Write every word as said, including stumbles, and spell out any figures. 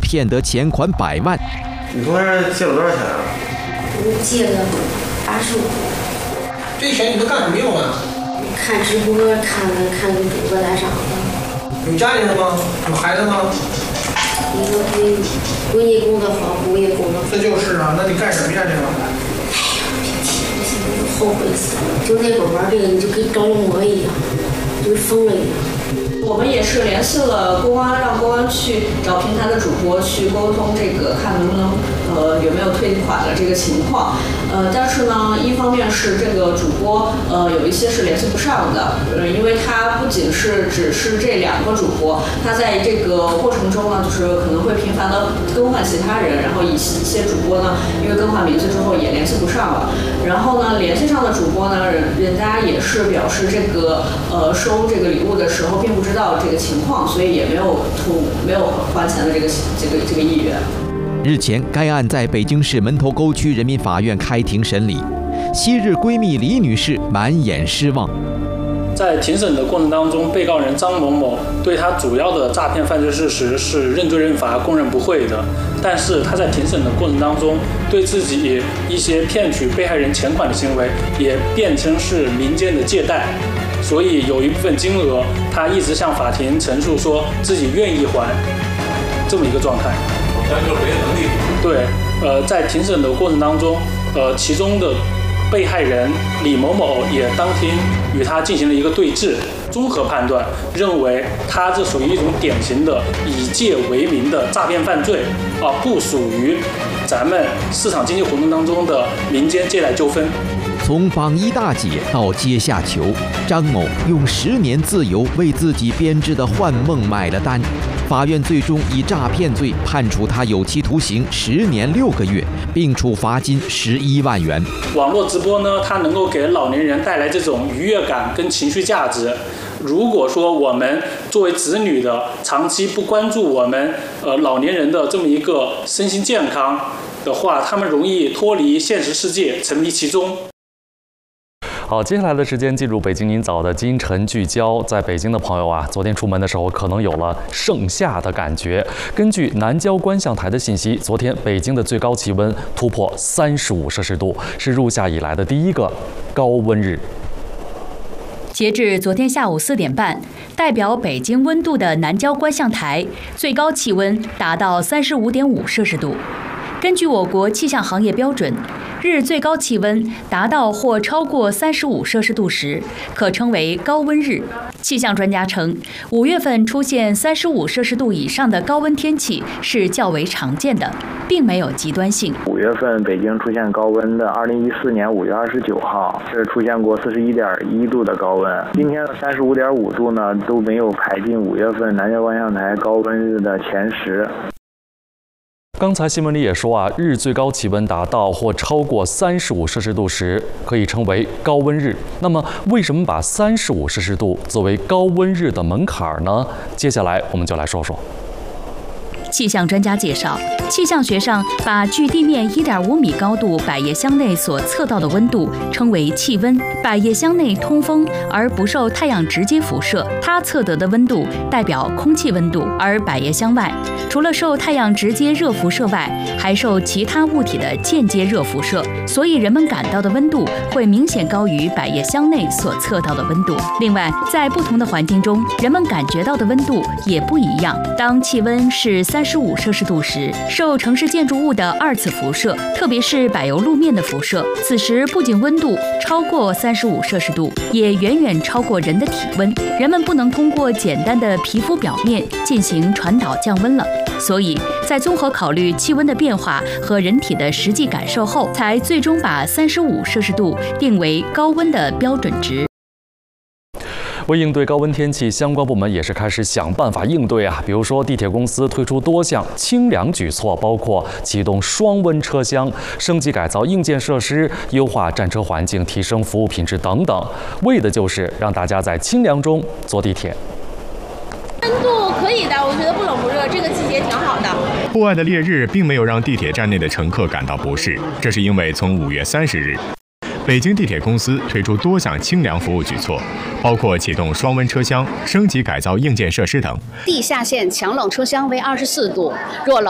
骗得钱款百万。 你同学借了多少钱啊？ 我借了八十五。 这些钱你都干什么用啊？ 看直播，看看主播咋上的。 有家里人吗？有孩子吗？ 一个闺女，闺女工作好，姑爷工作好。 这就是啊，那你干什么呀？这个？ 哎呀，别提了，现在都后悔死了。就那会儿玩这个，你就跟着了魔一样，就是疯了一样。 我们也是联系了公安，让公安去找平台的主播去沟通这个，看能不能呃有没有退款的这个情况。呃，但是呢，一方面是这个主播呃有一些是联系不上的，呃，因为他不仅是只是这两个主播，他在这个过程中呢，就是可能会频繁的更换其他人，然后一些一些主播呢，因为更换名字之后也联系不上了。然后呢，联系上的主播呢，人人家也是表示这个呃收这个礼物的时候并不知道这个情况，所以也没有吐没有还钱的这个这个这个意愿。 日前，该案在北京市门头沟区人民法院开庭审理。昔日闺蜜李女士满眼失望。 在庭审的过程当中，被告人张某某对他主要的诈骗犯罪事实是认罪认罚、供认不讳的，但是他在庭审的过程当中，对自己一些骗取被害人钱款的行为也辩称是民间的借贷。所以有一部分金额，他一直向法庭陈述说自己愿意还，这么一个状态。 但是没能力。 对，呃，在庭审的过程当中，呃，其中的被害人李某某也当庭与他进行了一个对峙，综合判断认为他这属于一种典型的以借为名的诈骗犯罪，啊，不属于咱们市场经济活动当中的民间借贷纠纷。 从榜一大姐到阶下囚，张某用十年自由为自己编织的幻梦买了单。法院最终以诈骗罪判处他有期徒刑十年六个月，并处罚金十一万元。 网络直播呢，它能够给老年人带来这种愉悦感跟情绪价值。如果说我们作为子女的长期不关注我们呃老年人的这么一个身心健康的话，他们容易脱离现实世界，沉迷其中。 好，接下来的时间进入北京您早的今晨聚焦。在北京的朋友啊，昨天出门的时候可能有了盛夏的感觉。根据南郊观象台的信息，昨天北京的最高气温突破三十五摄氏度，是入夏以来的第一个高温日。 截至昨天下午四点半，代表北京温度的南郊观象台最高气温达到三十五点五摄氏度。根据我国气象行业标准，日最高气温达到或超过三十五摄氏度时，可称为高温日。气象专家称，五月份出现三十五摄氏度以上的高温天气是较为常见的，并没有极端性。 五月份北京出现高温的，二零一四年五月二十九号是出现过四十一点一度的高温。今天三十五点五度呢都没有排进五月份南郊观象台高温日的前十。 刚才新闻里也说啊，日最高气温达到或超过三十五摄氏度时，可以称为高温日。那么，为什么把三十五摄氏度作为高温日的门槛呢？接下来我们就来说说。 气象专家介绍，气象学上把距地面一点五米高度百叶箱内所测到的温度称为气温。百叶箱内通风而不受太阳直接辐射，它测得的温度代表空气温度。而百叶箱外，除了受太阳直接热辐射外，还受其他物体的间接热辐射，所以人们感到的温度会明显高于百叶箱内所测到的温度。另外，在不同的环境中，人们感觉到的温度也不一样。当气温是三十五摄氏度时，受城市建筑物的二次辐射，特别是柏油路面的辐射，此时不仅温度超过三十五摄氏度，也远远超过人的体温。人们不能通过简单的皮肤表面进行传导降温了。所以在综合考虑气温的变化和人体的实际感受后，才最终把三十五摄氏度定为高温的标准值。 为应对高温天气，相关部门也是开始想办法应对啊。比如说，地铁公司推出多项清凉举措，包括启动双温车厢、升级改造硬件设施、优化站车环境、提升服务品质等等，为的就是让大家在清凉中坐地铁。 温度可以的，我觉得不冷不热，这个季节挺好的。 户外的烈日并没有让地铁站内的乘客感到不适，这是因为从五月三十日。北京地铁公司推出多项清凉服务举措，包括启动双温车厢、升级改造硬件设施等。 地下线强冷车厢为二十四度，弱冷